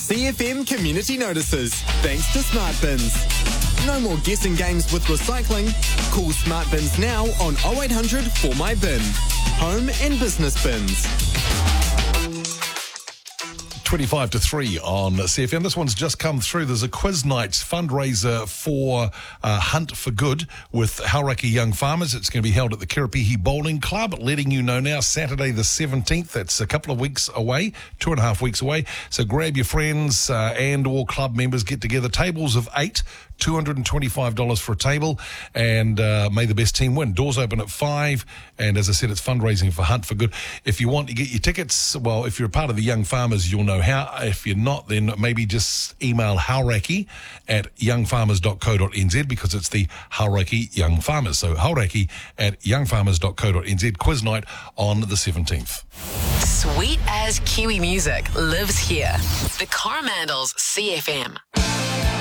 CFM community notices, thanks to Smart Bins. No more guessing games with recycling. Call Smart Bins now on 0800 For My Bin. Home and business bins. 25 to 3 on CFM. This one's just come through. There's a quiz night fundraiser for Hunt for Good with Hauraki Young Farmers. It's going to be held at the Kirapihi Bowling Club. Letting you know now, Saturday the 17th. That's a couple of weeks away, 2.5 weeks away. So grab your friends and all club members, get together. Tables of 8, $225 for a table, and may the best team win. Doors open at 5, and as I said, it's fundraising for Hunt for Good. If you want to get your tickets, well, if you're a part of the Young Farmers, you'll know how. If you're not, then maybe just email Hauraki at youngfarmers.co.nz, because it's the Hauraki Young Farmers. So Hauraki at youngfarmers.co.nz. Quiz night on the 17th. Sweet as Kiwi music lives here. The Coromandels CFM.